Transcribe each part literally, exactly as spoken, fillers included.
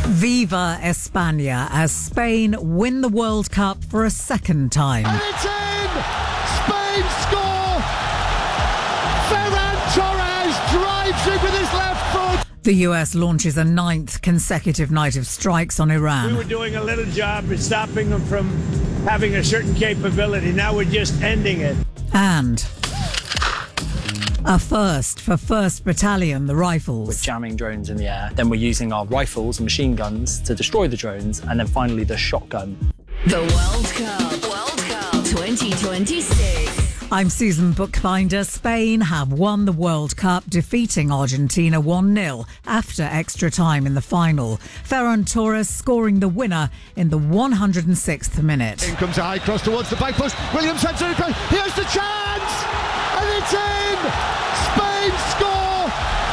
Viva España as Spain win the World Cup for a second time. And it's in! Spain score! Ferran Torres drives it with his left foot! The U S launches a ninth consecutive night of strikes on Iran. We were doing a little job in stopping them from having a certain capability. Now we're just ending it. And a first for first Battalion, the Rifles. We're jamming drones in the air. Then we're using our rifles and machine guns to destroy the drones. And then finally the shotgun. The World Cup. World Cup twenty twenty-six. I'm Susan Bookbinder. Spain have won the World Cup, defeating Argentina one nil after extra time in the final. Ferran Torres scoring the winner in the one hundred sixth minute. In comes a high cross towards the back post. Williams heads it across. Here's the chance! And it's in! Spain score!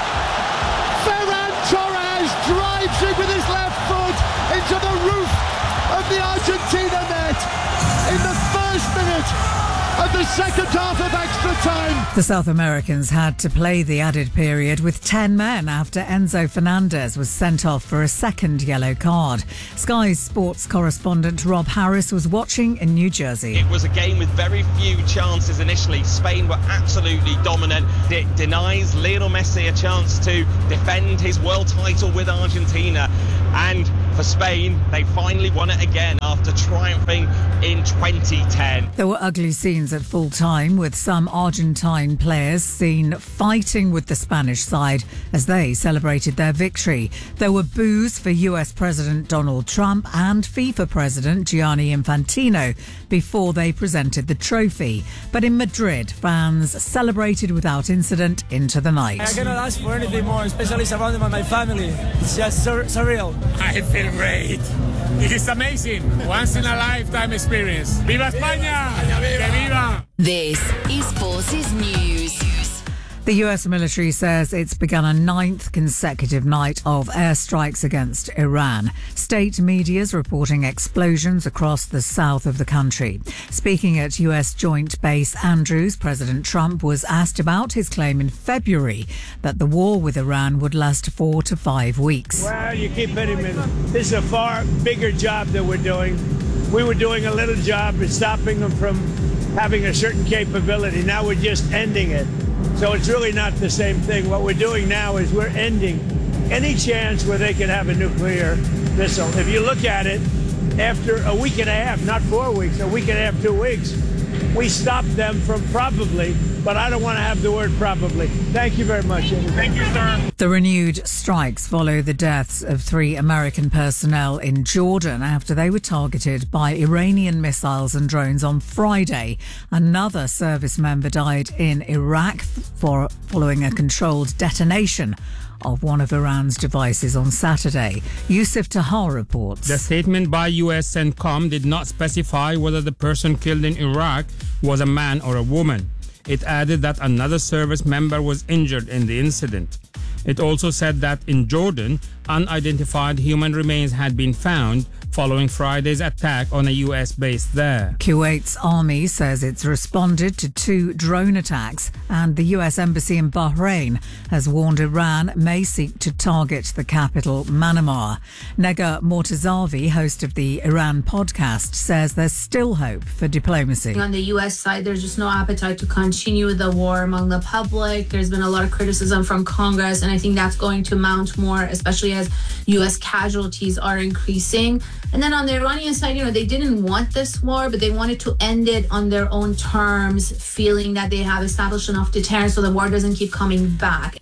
Ferran Torres drives it with his left foot into the roof of the Argentina net in the first minute of the second half of extra time. The South Americans had to play the added period with ten men after Enzo Fernandez was sent off for a second yellow card. Sky's sports correspondent Rob Harris was watching in New Jersey. It was a game with very few chances initially. Spain were absolutely dominant. It denies Lionel Messi a chance to defend his world title with Argentina. And for Spain, they finally won it again after triumphing in twenty ten. There were ugly scenes at full time, with some Argentine players seen fighting with the Spanish side as they celebrated their victory. There were boos for U S President Donald Trump and FIFA President Gianni Infantino before they presented the trophy. But in Madrid, fans celebrated without incident into the night. I cannot ask for anything more, especially surrounded by my family. It's just sur- surreal. I feel great. It is amazing. Once in a lifetime experience. Viva España! Que viva! This is Forces News. The U S military says it's begun a ninth consecutive night of airstrikes against Iran. State media's reporting explosions across the south of the country. Speaking at U S Joint Base Andrews, President Trump was asked about his claim in February that the war with Iran would last four to five weeks. Well, you keep hitting me. This is a far bigger job that we're doing. We were doing a little job in stopping them from having a certain capability. Now we're just ending it. So it's really not the same thing. What we're doing now is we're ending any chance where they could have a nuclear missile. If you look at it, after a week and a half, not four weeks, a week and a half, two weeks, we stopped them from probably, but I don't want to have the word probably. Thank you very much. Thank you, sir. The renewed strikes follow the deaths of three American personnel in Jordan after they were targeted by Iranian missiles and drones on Friday. Another service member died in Iraq for following a controlled detonation of one of Iran's devices on Saturday. Yusuf Tahar reports. The statement by U S CENTCOM did not specify whether the person killed in Iraq was a man or a woman. It added that another service member was injured in the incident. It also said that in Jordan, unidentified human remains had been found following Friday's attack on a U S base there. Kuwait's army says it's responded to two drone attacks, and the U S Embassy in Bahrain has warned Iran may seek to target the capital, Manama. Nega Mortazavi, host of the Iran podcast, says there's still hope for diplomacy. On the U S side, there's just no appetite to continue the war among the public. There's been a lot of criticism from Congress, and I think that's going to mount more, especially as U S casualties are increasing. And then on the Iranian side, you know, they didn't want this war, but they wanted to end it on their own terms, feeling that they have established enough deterrence so the war doesn't keep coming back.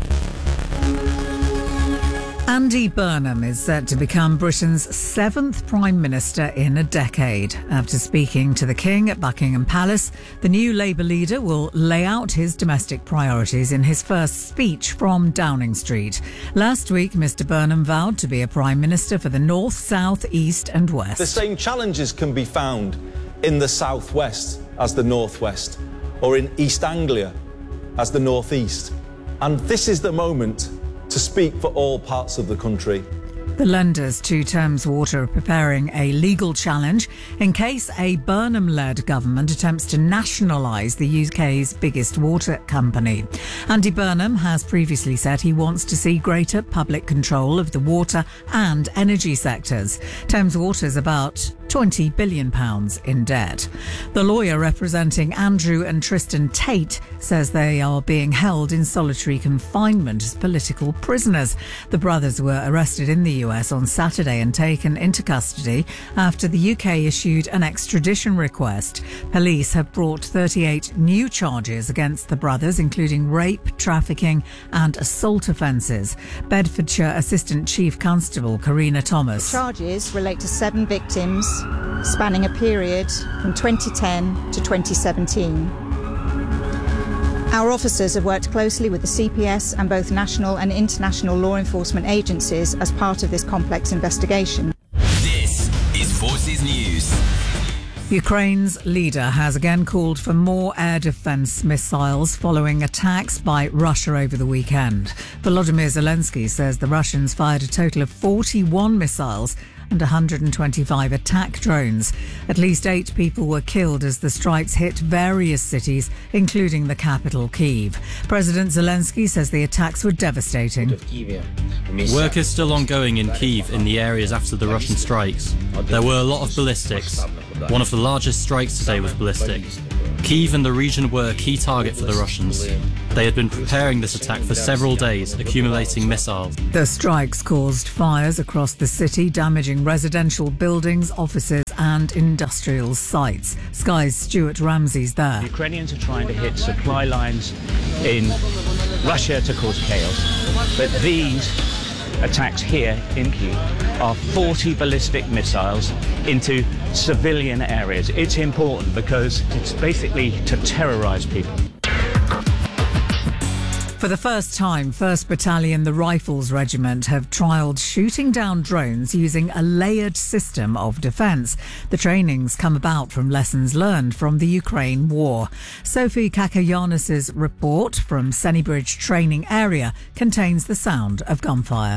Andy Burnham is set to become Britain's seventh Prime Minister in a decade. After speaking to the King at Buckingham Palace, the new Labour leader will lay out his domestic priorities in his first speech from Downing Street. Last week, Mr Burnham vowed to be a Prime Minister for the North, South, East and West. The same challenges can be found in the South West as the North West, or in East Anglia as the North East. And this is the moment to speak for all parts of the country. The lenders to Thames Water are preparing a legal challenge in case a Burnham-led government attempts to nationalise the U K's biggest water company. Andy Burnham has previously said he wants to see greater public control of the water and energy sectors. Thames Water is about twenty billion pounds in debt. The lawyer representing Andrew and Tristan Tate says they are being held in solitary confinement as political prisoners. The brothers were arrested in the U S on Saturday and taken into custody after the U K issued an extradition request. Police have brought thirty-eight new charges against the brothers, including rape, trafficking and assault offences. Bedfordshire Assistant Chief Constable Karina Thomas. The charges relate to seven victims spanning a period from twenty ten to twenty seventeen. Our officers have worked closely with the C P S and both national and international law enforcement agencies as part of this complex investigation. This is Forces News. Ukraine's leader has again called for more air defence missiles following attacks by Russia over the weekend. Volodymyr Zelensky says the Russians fired a total of forty-one missiles and one hundred twenty-five attack drones. At least eight people were killed as the strikes hit various cities, including the capital, Kyiv. President Zelensky says the attacks were devastating. Work is still ongoing in Kyiv in the areas after the Russian strikes. There were a lot of ballistics. One of the largest strikes today was ballistic. Kyiv and the region were a key target for the Russians. They had been preparing this attack for several days, accumulating missiles. The strikes caused fires across the city, damaging residential buildings, offices and industrial sites. Sky's Stuart Ramsey's there. The Ukrainians are trying to hit supply lines in Russia to cause chaos. But these attacks here in Kyiv are forty ballistic missiles into civilian areas. It's important because it's basically to terrorise people. For the first time, first Battalion, the Rifles Regiment, have trialled shooting down drones using a layered system of defence. The trainings come about from lessons learned from the Ukraine war. Sophie Kakayanis' report from Sennybridge Training Area contains the sound of gunfire.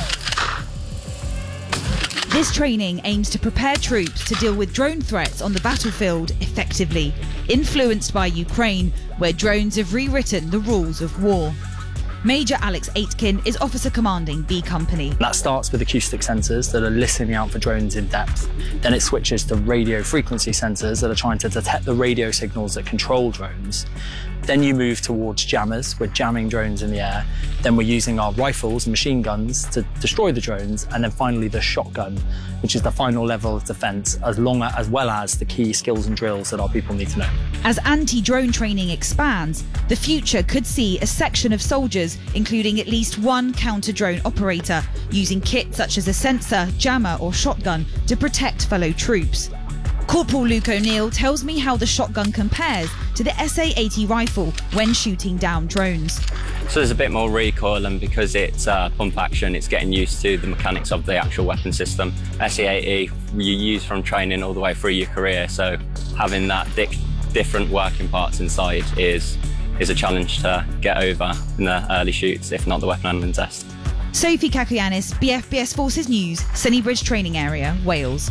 This training aims to prepare troops to deal with drone threats on the battlefield effectively, influenced by Ukraine, where drones have rewritten the rules of war. Major Alex Aitken is officer commanding B Company. That starts with acoustic sensors that are listening out for drones in depth. Then it switches to radio frequency sensors that are trying to detect the radio signals that control drones. Then you move towards jammers. We're jamming drones in the air. Then we're using our rifles and machine guns to destroy the drones. And then finally the shotgun, which is the final level of defence, as long as, as well as the key skills and drills that our people need to know. As anti-drone training expands, the future could see a section of soldiers, including at least one counter-drone operator, using kit such as a sensor, jammer or shotgun to protect fellow troops. Corporal Luke O'Neill tells me how the shotgun compares to the S A eighty rifle when shooting down drones. So there's a bit more recoil, and because it's uh, pump action, it's getting used to the mechanics of the actual weapon system. S A eighty you use from training all the way through your career, so having that di- different working parts inside is is a challenge to get over in the early shoots, if not the weapon handling test. Sophie Kakayanis, B F B S Forces News, Sennybridge Training Area, Wales.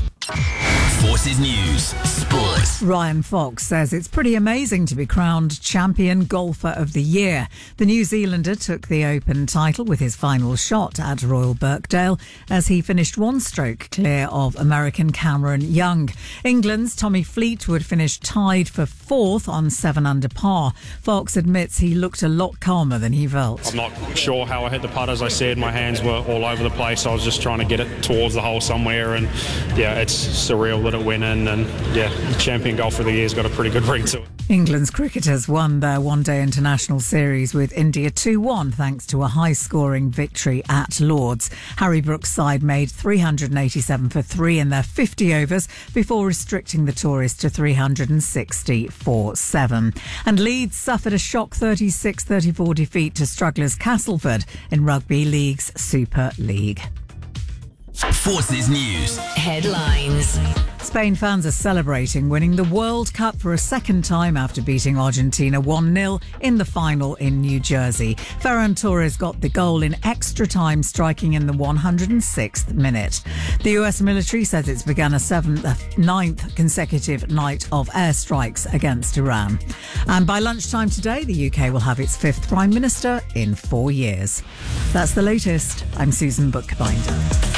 Forces News, Sports. Ryan Fox says it's pretty amazing to be crowned champion golfer of the year. The New Zealander took the Open title with his final shot at Royal Birkdale as he finished one stroke clear of American Cameron Young. England's Tommy Fleetwood finished tied for fourth on seven under par. Fox admits he looked a lot calmer than he felt. I'm not sure how I hit the putt. As I said, my hands were all over the place. I was just trying to get it towards the hole somewhere, and yeah, it's surreal that it went in, and yeah, champion golfer of the year's got a pretty good ring to it. England's cricketers won their one-day international series with India two one thanks to a high-scoring victory at Lord's. Harry Brook's side made three hundred eighty-seven for three in their fifty overs before restricting the tourists to three hundred sixty for seven. And Leeds suffered a shock thirty-six thirty-four defeat to strugglers Castleford in Rugby League's Super League. Forces News. Headlines. Spain fans are celebrating winning the World Cup for a second time after beating Argentina one nil in the final in New Jersey. Ferran Torres got the goal in extra time, striking in the one hundred sixth minute. The U S military says it's begun a seventh, ninth consecutive night of airstrikes against Iran. And by lunchtime today, the U K will have its fifth Prime Minister in four years. That's the latest. I'm Susan Bookbinder.